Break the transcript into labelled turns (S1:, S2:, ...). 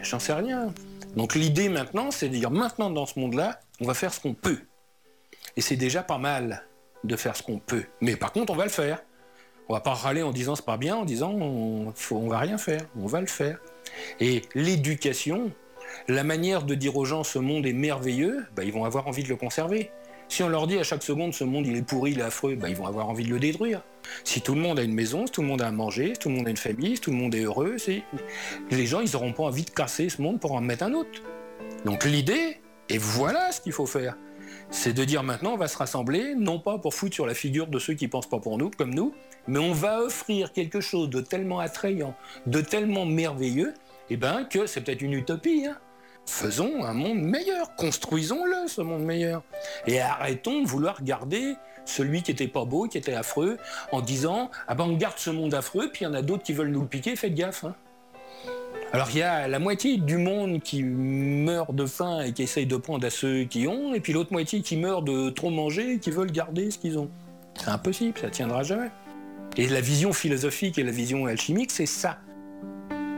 S1: J'en sais rien. Donc l'idée maintenant, c'est de dire maintenant dans ce monde-là, on va faire ce qu'on peut. Et c'est déjà pas mal de faire ce qu'on peut. Mais par contre, on va le faire. On va pas râler en disant c'est pas bien, en disant on va rien faire, on va le faire. Et l'éducation, la manière de dire aux gens ce monde est merveilleux, ils vont avoir envie de le conserver. Si on leur dit à chaque seconde ce monde il est pourri, il est affreux, ils vont avoir envie de le détruire. Si tout le monde a une maison, si tout le monde a à manger, si tout le monde a une famille, si tout le monde est heureux, les gens ils n'auront pas envie de casser ce monde pour en mettre un autre. Donc l'idée, et voilà ce qu'il faut faire, c'est de dire maintenant on va se rassembler, non pas pour foutre sur la figure de ceux qui ne pensent pas pour nous, comme nous, mais on va offrir quelque chose de tellement attrayant, de tellement merveilleux, que c'est peut-être une utopie, hein. Faisons un monde meilleur, construisons-le ce monde meilleur. Et arrêtons de vouloir garder celui qui était pas beau, qui était affreux, en disant on garde ce monde affreux, puis il y en a d'autres qui veulent nous le piquer, faites gaffe. Hein. Alors il y a la moitié du monde qui meurt de faim et qui essaye de prendre à ceux qui ont, et puis l'autre moitié qui meurt de trop manger et qui veulent garder ce qu'ils ont. C'est impossible, ça tiendra jamais. Et la vision philosophique et la vision alchimique, c'est ça.